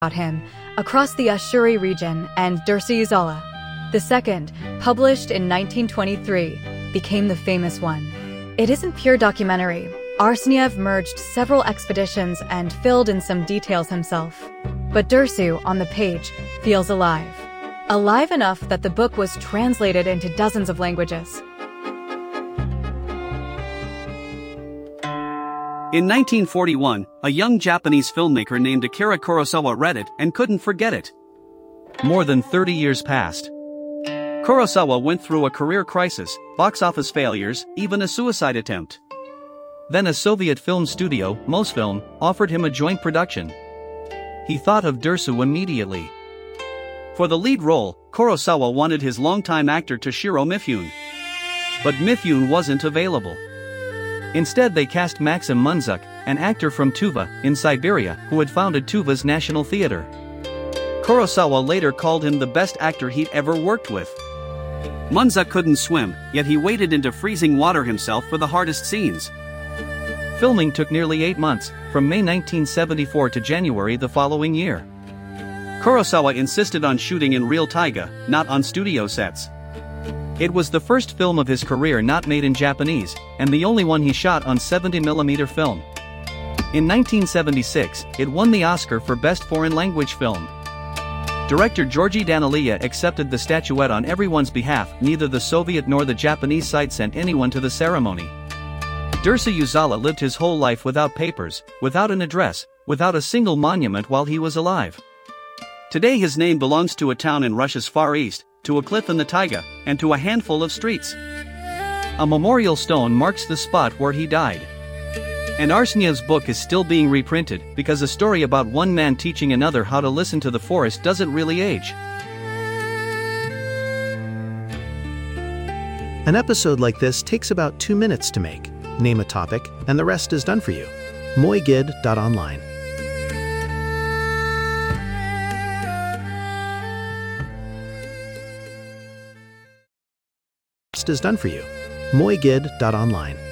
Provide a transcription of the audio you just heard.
about him across the Ashuri region, and Dirce Uzala, the second, published in 1923, became the famous one. It isn't pure documentary. Arseniev merged several expeditions and filled in some details himself. But Dersu, on the page, feels alive. Alive enough that the book was translated into dozens of languages. In 1941, a young Japanese filmmaker named Akira Kurosawa read it and couldn't forget it. More than 30 years passed. Kurosawa went through a career crisis, box office failures, even a suicide attempt. Then a Soviet film studio, Mosfilm, offered him a joint production. He thought of Dersu immediately. For the lead role, Kurosawa wanted his longtime actor Toshiro Mifune. But Mifune wasn't available. Instead they cast Maxim Munzuk, an actor from Tuva, in Siberia, who had founded Tuva's National Theater. Kurosawa later called him the best actor he'd ever worked with. Munzuk couldn't swim, yet he waded into freezing water himself for the hardest scenes. Filming took nearly 8 months, from May 1974 to January the following year. Kurosawa insisted on shooting in real taiga, not on studio sets. It was the first film of his career not made in Japanese, and the only one he shot on 70mm film. In 1976, it won the Oscar for Best Foreign Language Film. Director Georgi Danilia accepted the statuette on everyone's behalf. Neither the Soviet nor the Japanese side sent anyone to the ceremony. Dirce Uzala lived his whole life without papers, without an address, without a single monument while he was alive. Today his name belongs to a town in Russia's Far East, to a cliff in the taiga, and to a handful of streets. A memorial stone marks the spot where he died. And Arseniev's book is still being reprinted, because a story about one man teaching another how to listen to the forest doesn't really age. An episode like this takes about 2 minutes to make. Name a topic, and the rest is done for you. moigid.online. Is done for you. moigid.online.